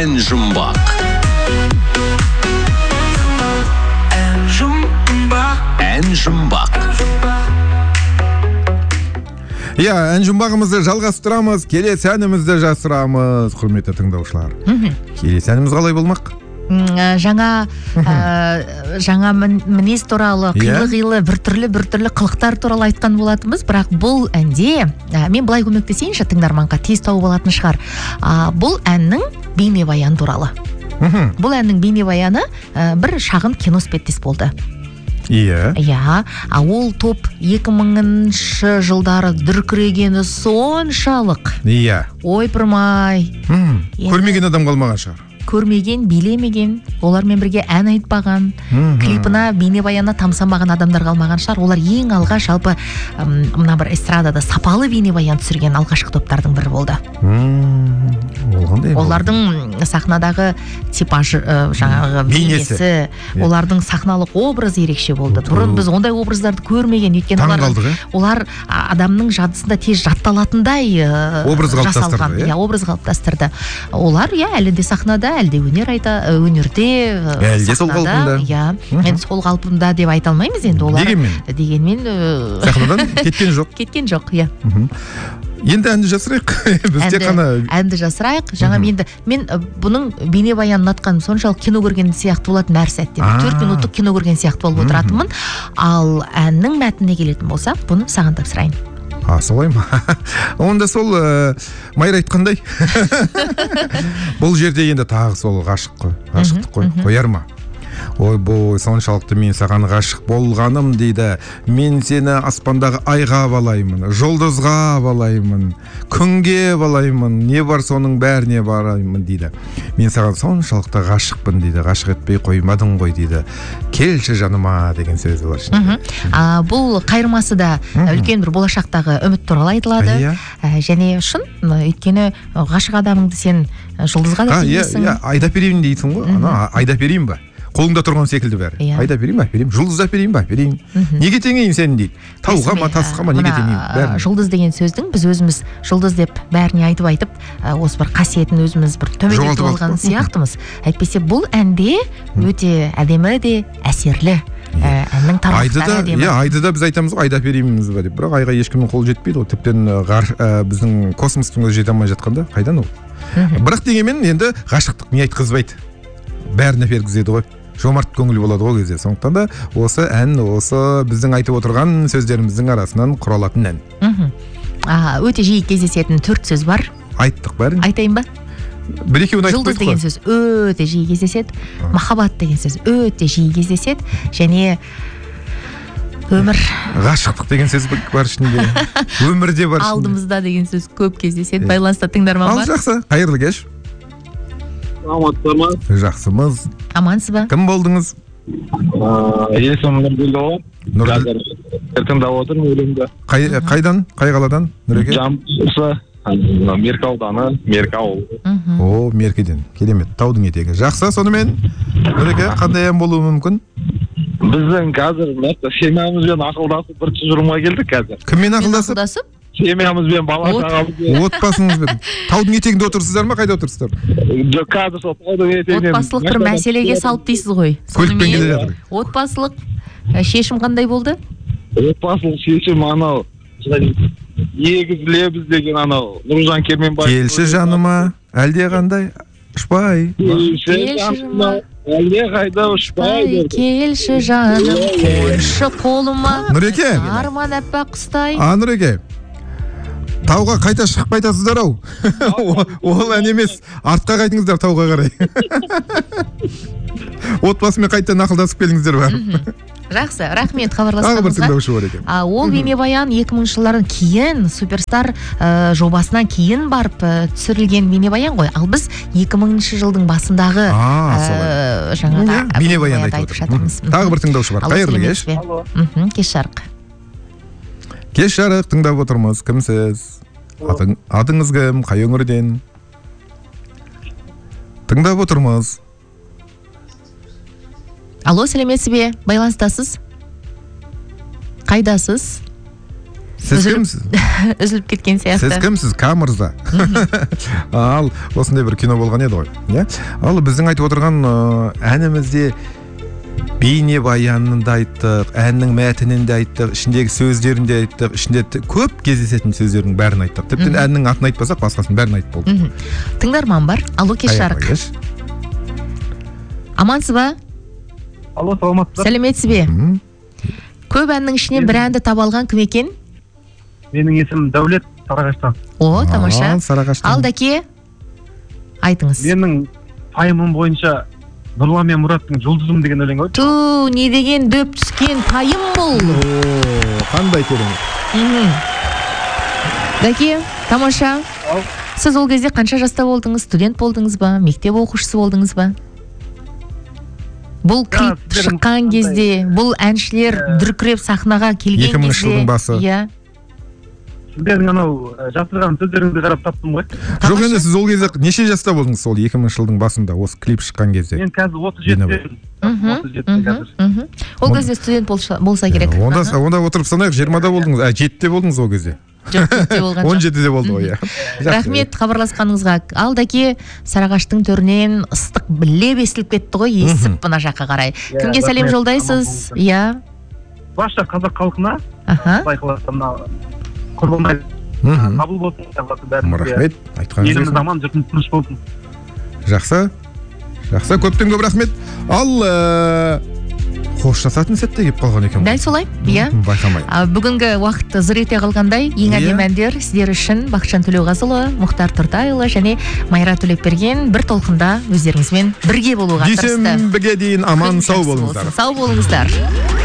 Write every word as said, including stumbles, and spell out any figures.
ән жұмбақ. Ән жұмбақ. Иә, ән жұмбағымызды жалғастырамыз, келесі әнімізді жасырамыз, құрметті тыңдаушылар. Келесі әніміз қалай болмақ? Жаңа жаңа мінез туралы, қилы-қилы біртүрлі біртүрлі қылықтар туралы айтқан болатынбыз, бірақ бұл әнде мен былай көмектесейінші тыңдарманға тез тауып алатын шығар. Бұл әннің бейнебаян туралы. Бұл әннің бейнебаяны бір шағын киноспеттес болды. Иә. Иә, ол топ екі мыңыншы жылдары дүркірегені соншалық. Иә. Ойпырмай. Көрмеген адам қалмаған шығар. Көрмеген, билемеген, олармен бірге ән айтпаған, клипына, бейнебаянына тамсамаған адамдар қалмаған шығар. Олар ең алғаш жалпы мына бір эстрадада сапалы бейнебаян түсірген алғашқы топтардың бірі болды. Олардың сахнадағы типаж, жаңағы бейнесі, олардың сахналық образ ерекше болды. Бұрын біз ондай образдарды көрмеген, өйткені олар адамның жадысында тез жатталатындай жасалған, образ қалыптастырды. Олар әлі де сахнада, әлде өнер айта, өнерде, әлде сол қалпында. Иә, мен сол қалпында деп айта алмаймыз енді олар. Дегенмен? Дегенмен сахнадан кеткен жоқ. Кеткен жоқ, иә. Енді әнді жасырайық. Бізде қана әнді жасырайық. Жаңа менді мен бұның бейнебаянын ұнатқаным соншалық кино көрген сияқты болатын әр сәтте. төрт минуттық кино көрген сияқты болып отыратынмын. Ал әннің мәтініне келетін болсақ, бұны саған тапсырайын. А, солай ма? Онда сол Майра айтқандай. Бұл жерде енді тағы сол ғашық қой, ғашықтық қой, қояр ма? Ой, бой, соншалықты мен саған ғашық болғаным дейді. Мен сені аспандағы айға балаймын, жұлдызға балаймын, күнге балаймын, не бар соның бәріне бараймын дейді. Мен саған соншалықты ғашықпын дейді, ғашық етпей қоймадың ғой дейді. Келші жаныма деген сөзі бар ішінде. Бұл қайырмасы да үлкен бір болашақтағы үміт туралы айтылады. Және шын, өйткені ғашық адамыңды сен жұлдызға да теңейсің. Айдап берейін дейсің ғой, айдап берейін ба? Қолыңда тұрған секілді бәрі. Айда берейін ба? Берейін. Жұлдыз берейін ба? Берейін. Неге теңейін сені дейді. Тауға ма, тасқа ма, неге теңейін? Бәрін. Жұлдыз деген сөздің біз өзіміз жұлдыз деп бәріне айтып айтып, осы бір қасиетін өзіміз бір төмендетіп алған сияқтымыз. Әйтпесе бұл әнде өте әдемі де әсерлі. Әннің тармақтары әдемі. Иә, айды да біз айтамыз ғой, айда берейміз ба деп. Бірақ айға ешкімнің қолы жетпейді ғой. Тіптен біздің космостың өзі жете алмай жатқанда, қайдан ол? Бірақ дегенмен енді ғашықтық не айтқызбайды. Бәріне бергізеді ғой. Жомарт көңіл болады ғой кезде. Сондықтан да осы ән, осы біздің айтып отырған сөздеріміздің арасынан құралатын ән. Өте жиі кездесетін төрт сөз бар. Айттық бәрін. Айтайын ба? Бір екеуін айтып жұлдыз деген сөз өте жиі кездеседі. Махаббат деген сөз өте жиі кездеседі. Және өмір. Ғашықтық деген сөз бар ішінде. Өмірде бар ішінде. Алдымызда деген сөз көп кездеседі. Байланыста тыңдарман бар. Ал жақсы, қайырлы кеш. Амансыздар ма? Жақсымыз. Амансыз ба? Кім болдыңыз? Есімім Нұргүл. Қазір тыңдап отырмын өлеңді. Қайдан? Қай қаладан? Нұреке? Жамбылсы, Меркі ауданы, Меркі ауылы. О, Меркеден. Керемет. Таудың етегі. Жақсы, сонымен Нұреке, қандай ән болуы мүмкін? Біздің қазір семьямызбен ақылдасып бір тұжырымға келдік қазір. Кіммен ақылдасып? Семьямызбен, бала шағамызбен. Отбасыңызбен. Таудың етегінде отырсыздар ма, қайда отырсыздар? Жоқ, қазір сол таудың етегінен. Отбасылық бір мәселеге салып дейсіз ғой. Көлікпен келе жатыр. Отбасылық шешім қандай болды? Отбасылық шешім анау егізілебіз деген анау Нұржан Керменбаев. Келші жаныма, әлде қандай ұшпай. Келші жаныма, әлде қайда ұшпай. Келші жаным, қойшы қолыма. Нұреке. Арман әппақ құстай. А, Нұреке. Тауға қайта шығып қайтасыздар ау. Ол ән емес, артқа қайтыңыздар тауға қарай. Отбасымен қайтадан ақылдасып келіңіздер бар. Жақсы, рахмет хабарласқаныңызға. Тағы бір тыңдаушы бар екен. Ол бейнебаян екі мыңыншы жылдардан кейін Суперстар жобасынан кейін барып түсірілген бейнебаян ғой. Ал біз екі мыңыншы жылдың басындағы жаңағы бейнебаянды айтып отырмыз. Тағы бір тыңдаушы бар. Қайырлы кеш. Кеш жарық. Кеш жарық, тыңдап отырмыз. Кімсіз? Атыңыз кім? Қай өңірден? Тыңдап отырмыз. Алло, сәлеметсіз бе? Байланыстасыз? Қайдасыз? Сіз кімсіз? Үзіліп кеткен сияқты. Сіз кімсіз? Камырза. Ал осындай бір кино болған еді ғой. Иә. Ал біздің айтып отырған әнімізде бейне баянында айттық, әннің мәтінінде айттық, ішіндегі сөздерінде айттық, ішінде көп кездесетін сөздердің бәрін айттық. Тіптен әннің атын айтпасақ, басқасын бәрін айтып болдық. Тыңдарман бар. Алло, кеш жарық. Амансыз ба? Алло, саламатсыз ба? Сәлеметсіз бе? Көп әннің ішінен бір әнді таба алған кім екен? Менің есімім Дәулет, Сарыағаштан. О, тамаша. Сарыағаштан. Ал Даке, айтыңыз. Менің пайымым бойынша Нұрлан мен Мұраттың Жұлдызым деген өлең ғой. Ту, не деген дөп түскен пайым бұл. О, қандай керемет. Даке, тамаша. Ал. Сіз ол кезде қанша жаста болдыңыз? Студент болдыңыз ба? Мектеп оқушысы болдыңыз ба? Бұл клип шыққан кезде, бұл әншілер дүркіреп сахнаға келген кезде. екі мыңыншы жылдың басы. Иә. Сіздердің анау жасырған сөздеріңді қарап таптым ғой. Жоқ, енді сіз ол кезде неше жаста болдыңыз сол екі мыңыншы жылдың басында осы клип шыққан кезде? Мен қазір отыз жетідемін. отыз жетіде қазір. Ол кезде студент болса керек. Онда онда отырып санайық, жиырмада болдыңыз, а жетіде болдыңыз ол кезде. Жоқ, жетіде болған жоқ. он жетіде болды ғой, иә. Рахмет хабарласқаныңызға. Ал Даке, Сарыағаштың төрінен ыстық леп естіліп кетті ғой, есіп мына жаққа қарай. Кімге сәлем жолдайсыз? Иә. Барша қазақ халқына, байқаласам мына құрбан айт қабыл болсын. Рахмет, айтқаныңыз келсін. Еліміз аман, жұртымыз тыныш болсын. Жақсы. Жақсы, көптен көп рахмет. Ал қоштасатын сәтте келіп қалған екен. Дәл солай, иә. Байқамай. Бүгінгі уақыт зыр ете қалғандай, ең әдемі әндер сіздер үшін Бақытжан Төлеуғазыұлы, Мұхтар Тұртайұлы және Майра Төлепберген бір толқында өздеріңізбен бірге болуға тырысты. Дүйсенбіге дейін аман сау болыңыздар. Сау болыңыздар.